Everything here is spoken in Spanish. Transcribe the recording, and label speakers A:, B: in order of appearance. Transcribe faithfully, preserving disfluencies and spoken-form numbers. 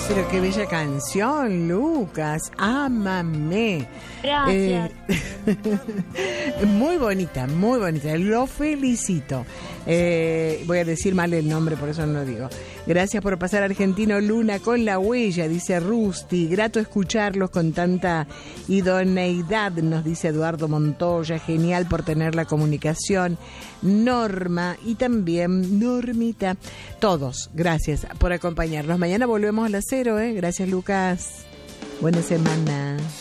A: Pero qué bella canción, Lucas. Ámame.
B: Gracias.
A: Eh, muy bonita, muy bonita. Lo felicito. Eh, voy a decir mal el nombre, por eso no lo digo. Gracias por pasar Argentino Luna con la huella, dice Rusty. Grato escucharlos con tanta idoneidad, nos dice Eduardo Montoya. Genial por tener la comunicación. Norma y también Normita. Todos, gracias por acompañarnos. Mañana volvemos a las cero, ¿eh? Gracias, Lucas. Buena semana.